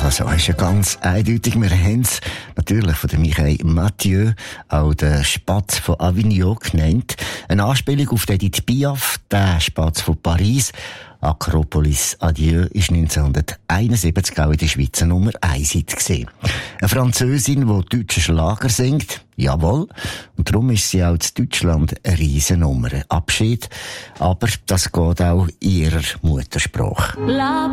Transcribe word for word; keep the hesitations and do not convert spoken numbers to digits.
Also, ist ja ganz eindeutig. Wir haben es natürlich von der Mireille Mathieu, auch der Spatz von Avignon genannt. Eine Anspielung auf Edith Piaf, der Spatz von Paris. Akropolis Adieu ist neunzehnhunderteinundsiebzig auch in der Schweizer Nummer eins gewesen. Eine Französin, die deutsche Schlager singt, jawohl. Und darum ist sie auch in Deutschland eine Riesennummer. Abschied, aber das geht auch in ihrer Muttersprache.